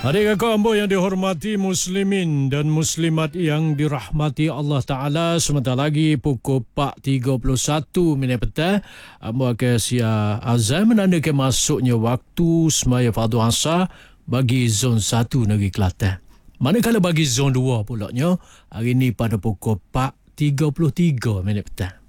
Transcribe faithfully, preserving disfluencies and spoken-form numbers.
Adik kakak ambo yang dihormati muslimin dan muslimat yang dirahmati Allah Ta'ala, sebentar lagi pukul empat tiga puluh satu minit petang ambo akan siap azan menandakan masuknya waktu semaya fardu asar bagi zon satu negeri Kelantan. Manakala bagi zon dua pulaknya hari ini pada pukul empat tiga puluh tiga minit petang.